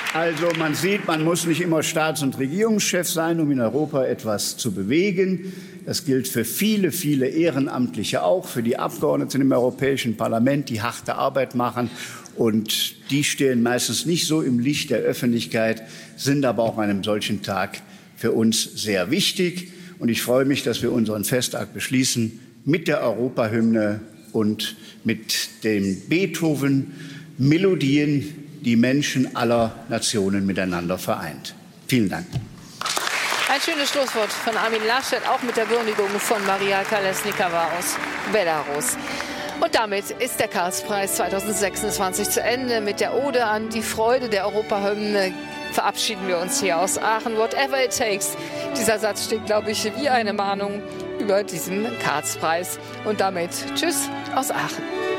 Also man sieht, man muss nicht immer Staats- und Regierungschef sein, um in Europa etwas zu bewegen. Das gilt für viele, viele Ehrenamtliche auch, für die Abgeordneten im Europäischen Parlament, die harte Arbeit machen. Und die stehen meistens nicht so im Licht der Öffentlichkeit, sind aber auch an einem solchen Tag für uns sehr wichtig. Und ich freue mich, dass wir unseren Festtag beschließen mit der Europahymne und mit den Beethoven-Melodien, die Menschen aller Nationen miteinander vereint. Vielen Dank. Ein schönes Schlusswort von Armin Laschet, auch mit der Würdigung von Maria Kolesnikova aus Belarus. Und damit ist der Karlspreis 2026 zu Ende. Mit der Ode an die Freude der Europahymne verabschieden wir uns hier aus Aachen. Whatever it takes. Dieser Satz steht, glaube ich, wie eine Mahnung über diesem Karlspreis. Und damit tschüss aus Aachen.